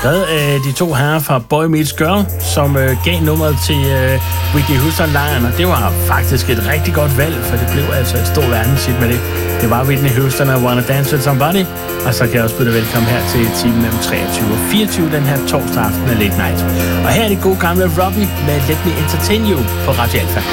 Skrevet af de to herrer fra Boy Meets Girl, som gav nummeret til Whitney Houston-lejren, og det var faktisk et rigtig godt valg, for det blev altså et stort verdenshit med det. Det var Whitney Houston og Wanna Dance With Somebody, og så kan jeg også byde velkommen her til timen mellem 23 og 24 den her torsdag aften af Late Night. Og her er det gode gamle Robbie med Let Me Entertain You på Radio Alpha.